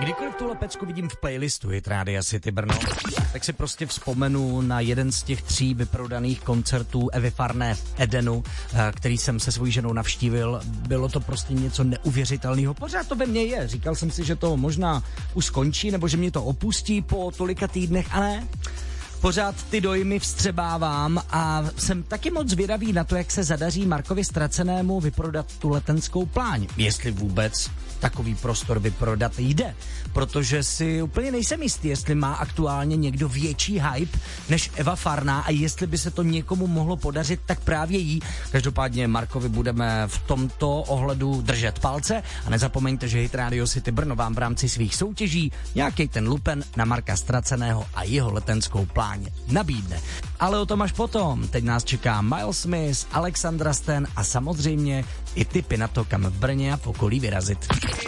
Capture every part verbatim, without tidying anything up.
Kdykoliv tuhle pecku vidím v playlistu Hit Rádia City Brno, tak si prostě vzpomenu na jeden z těch tří vyprodaných koncertů Evy Farné v Edenu, který jsem se svojí ženou navštívil. Bylo to prostě něco neuvěřitelného. Pořád to ve mně je. Říkal jsem si, že to možná už skončí, nebo že mě to opustí po tolika týdnech, a ne. Pořád ty dojmy vstřebávám a jsem taky moc zvědavý na to, jak se zadaří Markovi Ztracenému vyprodat tu letenskou pláň. Jestli vůbec takový prostor vyprodat jde, protože si úplně nejsem jistý, jestli má aktuálně někdo větší hype než Eva Farná a jestli by se to někomu mohlo podařit, tak právě jí. Každopádně Markovi budeme v tomto ohledu držet palce a nezapomeňte, že Hit Radio City Brno vám v rámci svých soutěží nějaký ten lupen na Marka Ztraceného a jeho letenskou pláň nabídne. Ale o tom až potom. Teď nás čeká Miles Smith, Alexandra Stan a samozřejmě i tipy na to, kam v Brně a v okolí vyrazit.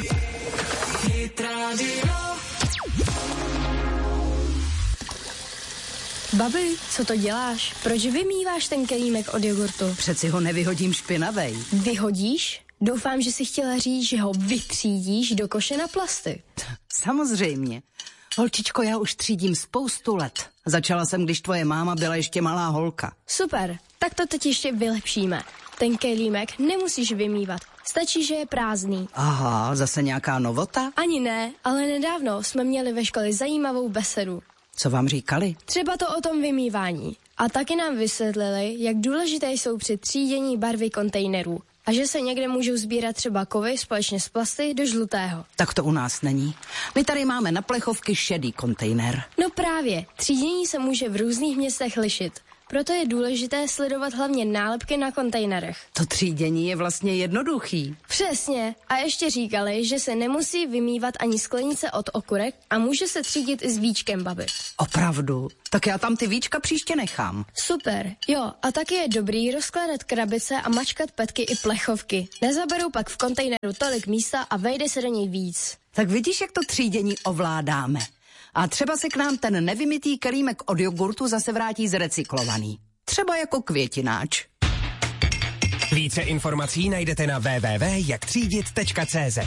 Babi, co to děláš? Proč vymýváš ten kelímek od jogurtu? Přeci ho nevyhodím špinavej. Vyhodíš? Doufám, že jsi chtěla říct, že ho vytřídíš do koše na plasty. Samozřejmě. Holčičko, já už třídím spoustu let. Začala jsem, když tvoje máma byla ještě malá holka. Super, tak to teď ještě vylepšíme. Ten kelímek nemusíš vymývat, stačí, že je prázdný. Aha, zase nějaká novota? Ani ne, ale nedávno jsme měli ve škole zajímavou besedu. Co vám říkali? Třeba to o tom vymývání. A taky nám vysvětlili, jak důležité jsou při třídění barvy kontejnerů. A že se někde můžou sbírat třeba kovy společně s plasty do žlutého. Tak to u nás není. My tady máme na plechovky šedý kontejner. No právě, třídění se může v různých městech lišit. Proto je důležité sledovat hlavně nálepky na kontejnerech. To třídění je vlastně jednoduchý. Přesně. A ještě říkali, že se nemusí vymývat ani sklenice od okurek a může se třídit i s víčkem, babi. Opravdu? Tak já tam ty víčka příště nechám. Super. Jo, a taky je dobrý rozkládat krabice a mačkat petky i plechovky. Nezaberou pak v kontejneru tolik místa a vejde se do něj víc. Tak vidíš, jak to třídění ovládáme. A třeba se k nám ten nevymytý kelímek od jogurtu zase vrátí zrecyklovaný. Třeba jako květináč. Více informací najdete na w w w tečka jak třídit tečka c z.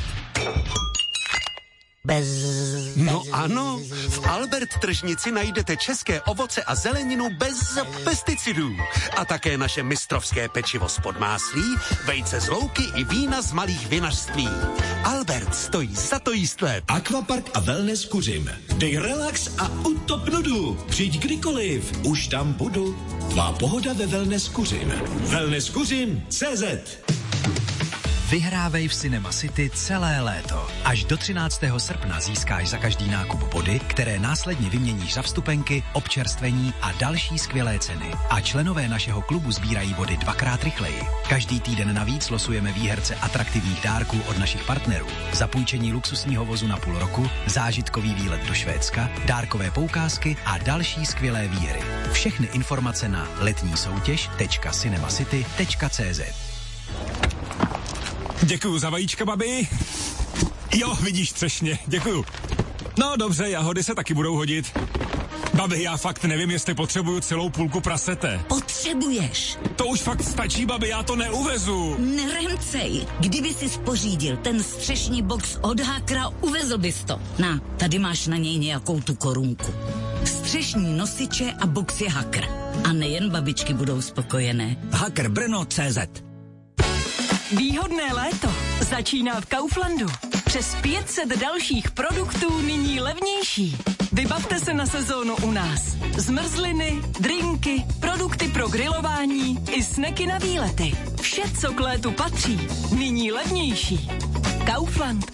Bez... No ano, v Albert tržnici najdete české ovoce a zeleninu bez pesticidů. A také naše mistrovské pečivo z podmáslí, vejce z louky i vína z malých vinařství. Albert stojí za to jíst lépe. Akvapark a wellness Kuřim. Dej relax a utop nudu. Přijď kdykoliv, už tam budu. Tvá pohoda ve wellness Kuřim. wellness kuřim tečka c z. Vyhrávej v Cinema City celé léto. Až do třináctého srpna získáš za každý nákup body, které následně vyměníš za vstupenky, občerstvení a další skvělé ceny. A členové našeho klubu sbírají body dvakrát rychleji. Každý týden navíc losujeme výherce atraktivních dárků od našich partnerů. Zapůjčení luxusního vozu na půl roku, zážitkový výlet do Švédska, dárkové poukázky a další skvělé výhry. Všechny informace na letní soutěž tečka cinemacity tečka c z. Děkuju za vajíčka, babi. Jo, vidíš, třešně, děkuju. No dobře, jahody se taky budou hodit. Babi, já fakt nevím, jestli potřebuju celou půlku prasete. Potřebuješ. To už fakt stačí, babi, já to neuvezu. Neremcej, kdyby si spořídil ten střešní box od Hakra, uvezl bys to. Na, tady máš na něj nějakou tu korunku. Střešní nosiče a boxy Hakr. A nejen babičky budou spokojené. Hakr Brno tečka c z. Výhodné léto začíná v Kauflandu. Přes pět set dalších produktů nyní levnější. Vybavte se na sezónu u nás. Zmrzliny, drinky, produkty pro grilování i sneky na výlety. Vše, co k létu patří, nyní levnější. Kaufland.